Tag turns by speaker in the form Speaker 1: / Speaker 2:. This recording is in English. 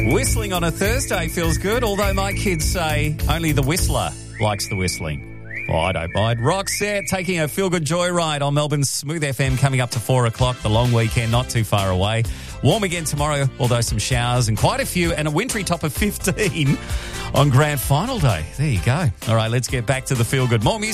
Speaker 1: Whistling on a Thursday feels good, although my kids say only the whistler likes the whistling. Oh, I don't mind. Roxette taking a feel-good joyride on Melbourne's Smooth FM coming up to 4 o'clock. The long weekend not too far away. Warm again tomorrow, although some showers and quite a few, and a wintry top of 15 on Grand Final Day. There you go. All right, let's get back to the feel-good. More music.